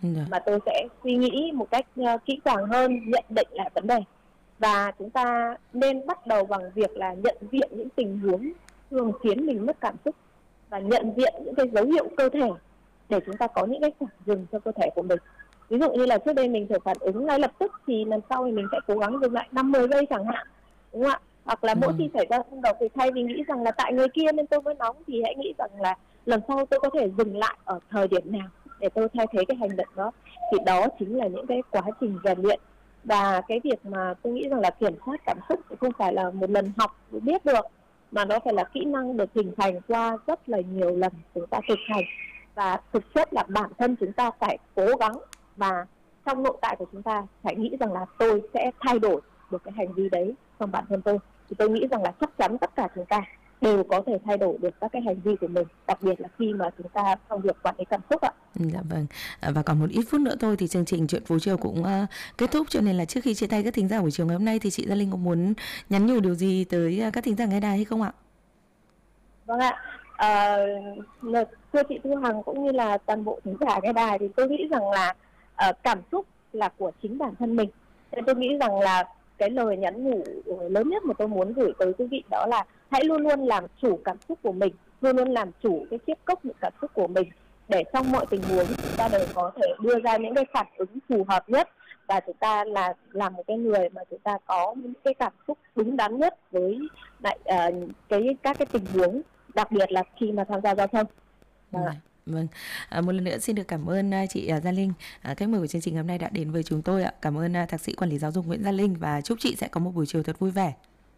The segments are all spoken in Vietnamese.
Dạ. mà tôi sẽ suy nghĩ một cách kỹ càng hơn, nhận định lại vấn đề. Và chúng ta nên bắt đầu bằng việc là nhận diện những tình huống thường khiến mình mất cảm xúc, và nhận diện những cái dấu hiệu cơ thể để chúng ta có những cái khoảng dừng cho cơ thể của mình. Ví dụ như là trước đây mình phải phản ứng ngay lập tức, thì lần sau thì mình sẽ cố gắng dừng lại 5-10 giây chẳng hạn, đúng không ạ? Hoặc là mỗi khi xảy ra xung đột thì thay vì nghĩ rằng là tại người kia nên tôi mới nóng, thì hãy nghĩ rằng là lần sau tôi có thể dừng lại ở thời điểm nào để tôi thay thế cái hành động đó. Thì đó chính là những cái quá trình rèn luyện. Và cái việc mà tôi nghĩ rằng là kiểm soát cảm xúc thì không phải là một lần học để biết được, mà nó phải là kỹ năng được hình thành qua rất là nhiều lần chúng ta thực hành. Và thực chất là bản thân chúng ta phải cố gắng, và trong nội tại của chúng ta phải nghĩ rằng là tôi sẽ thay đổi được cái hành vi đấy trong bản thân tôi. Thì tôi nghĩ rằng là chắc chắn tất cả chúng ta đều có thể thay đổi được các cái hành vi của mình, đặc biệt là khi mà chúng ta trong việc quản lý cảm xúc ạ. Dạ vâng. Và còn một ít phút nữa thôi thì chương trình Chuyện Phố Chiều cũng kết thúc, cho nên là trước khi chia tay các thính giả buổi chiều ngày hôm nay thì chị Gia Linh có muốn nhắn nhủ điều gì tới các thính giả nghe đài hay không ạ? Vâng ạ. Thưa chị Thu Hằng cũng như là toàn bộ thính giả nghe đài, thì tôi nghĩ rằng là cảm xúc là của chính bản thân mình. Nên tôi nghĩ rằng là cái lời nhắn nhủ lớn nhất mà tôi muốn gửi tới quý vị đó là hãy luôn luôn làm chủ cảm xúc của mình, luôn luôn làm chủ cái chiếc cốc những cảm xúc của mình, để trong mọi tình huống chúng ta đều có thể đưa ra những cái phản ứng phù hợp nhất, và chúng ta là một cái người mà chúng ta có những cái cảm xúc đúng đắn nhất với lại các cái tình huống, đặc biệt là khi mà tham gia giao thông. Vâng, một lần nữa xin được cảm ơn chị Gia Linh, khách mời của chương trình hôm nay đã đến với chúng tôi ạ. Cảm ơn Thạc sĩ Quản lý Giáo dục Nguyễn Gia Linh, và chúc chị sẽ có một buổi chiều thật vui vẻ.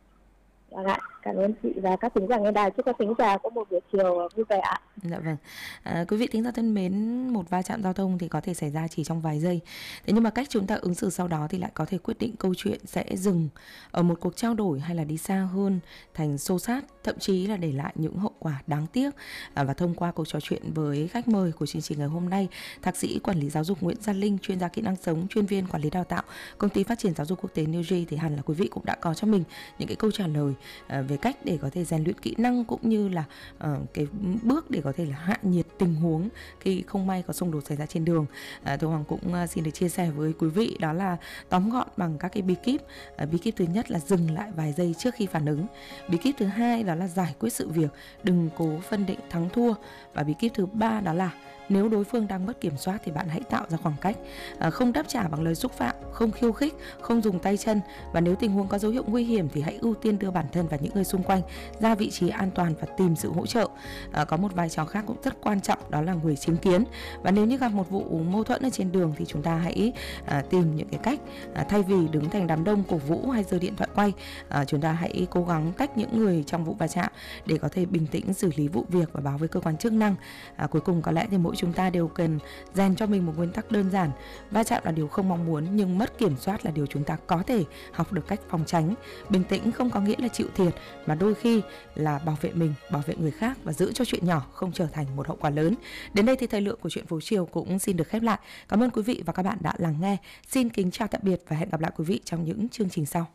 Vâng ạ, cảm ơn chị và các thính giả nghe đài. Chúc các thính giả có một buổi chiều vui vẻ ạ. Dạ vâng. Quý vị thính giả thân mến, một va chạm giao thông thì có thể xảy ra chỉ trong vài giây. Thế nhưng mà cách chúng ta ứng xử sau đó thì lại có thể quyết định câu chuyện sẽ dừng ở một cuộc trao đổi hay là đi xa hơn thành xô xát, thậm chí là để lại những hậu quả đáng tiếc. Và thông qua cuộc trò chuyện với khách mời của chương trình ngày hôm nay, Thạc sĩ Quản lý Giáo dục Nguyễn Gia Linh, chuyên gia kỹ năng sống, chuyên viên quản lý đào tạo, Công ty Phát triển Giáo dục Quốc tế Newg, thì hẳn là quý vị cũng đã có cho mình những cái câu trả lời về cách để có thể rèn luyện kỹ năng, cũng như là cái bước để có thể là hạ nhiệt tình huống khi không may có xung đột xảy ra trên đường. Thu Hoàng cũng xin được chia sẻ với quý vị đó là tóm gọn bằng các cái bí kíp. Bí kíp thứ nhất là dừng lại vài giây trước khi phản ứng. Bí kíp thứ hai đó là giải quyết sự việc, đừng cố phân định thắng thua. Và bí kíp thứ ba đó là nếu đối phương đang mất kiểm soát thì bạn hãy tạo ra khoảng cách, không đáp trả bằng lời xúc phạm, không khiêu khích, không dùng tay chân. Và nếu tình huống có dấu hiệu nguy hiểm thì hãy ưu tiên đưa bản thân và những người xung quanh ra vị trí an toàn và tìm sự hỗ trợ. Có một vai trò khác cũng rất quan trọng, đó là người chứng kiến. Và nếu như gặp một vụ mâu thuẫn ở trên đường thì chúng ta hãy tìm những cái cách, thay vì đứng thành đám đông cổ vũ hay giơ điện thoại quay, chúng ta hãy cố gắng tách những người trong vụ va chạm để có thể bình tĩnh xử lý vụ việc và báo với cơ quan chức năng. Cuối cùng có lẽ thì mỗi chúng ta đều cần rèn cho mình một nguyên tắc đơn giản: va chạm là điều không mong muốn, nhưng mất kiểm soát là điều chúng ta có thể học được cách phòng tránh. Bình tĩnh không có nghĩa là chịu thiệt, mà đôi khi là bảo vệ mình, bảo vệ người khác và giữ cho chuyện nhỏ không trở thành một hậu quả lớn. Đến đây thì thời lượng của Chuyện Phố Chiều cũng xin được khép lại. Cảm ơn quý vị và các bạn đã lắng nghe. Xin kính chào tạm biệt và hẹn gặp lại quý vị trong những chương trình sau.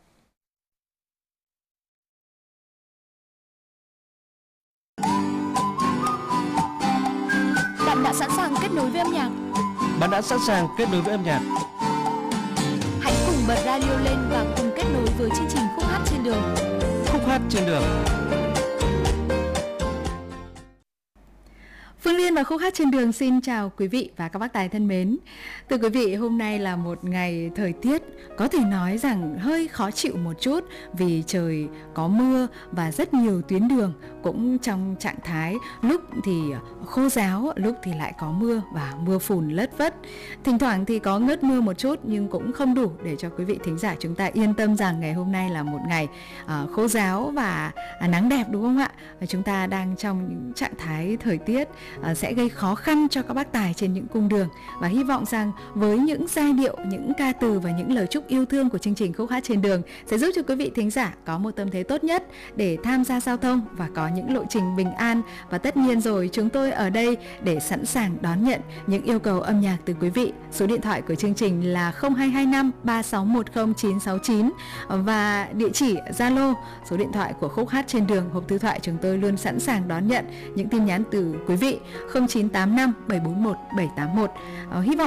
Bạn đã sẵn sàng kết nối với âm nhạc. Bạn đã sẵn sàng kết nối với âm nhạc. Hãy cùng bật radio lên và cùng kết nối với chương trình Khúc Hát Trên Đường. Khúc Hát Trên Đường. Phương Liên và Khúc Hát Trên Đường xin chào quý vị và các bác tài thân mến. Thưa quý vị, hôm nay là một ngày thời tiết có thể nói rằng hơi khó chịu một chút, vì trời có mưa và rất nhiều tuyến đường cũng trong trạng thái lúc thì khô ráo, lúc thì lại có mưa và mưa phùn lất phất. Thỉnh thoảng thì có ngớt mưa một chút nhưng cũng không đủ để cho quý vị thính giả chúng ta yên tâm rằng ngày hôm nay là một ngày khô ráo và nắng đẹp, đúng không ạ? Và chúng ta đang trong những trạng thái thời tiết sẽ gây khó khăn cho các bác tài trên những cung đường, và hy vọng rằng với những giai điệu, những ca từ và những lời chúc yêu thương của chương trình Khúc Hát Trên Đường sẽ giúp cho quý vị thính giả có một tâm thế tốt nhất để tham gia giao thông và có những lộ trình bình an. Và tất nhiên rồi, chúng tôi ở đây để sẵn sàng đón nhận những yêu cầu âm nhạc từ quý vị. Số điện thoại của chương trình là 0225 3610 969 và địa chỉ Zalo, số điện thoại của Khúc Hát Trên Đường, hộp thư thoại chúng tôi luôn sẵn sàng đón nhận những tin nhắn từ quý vị 0985 741 781. Hy vọng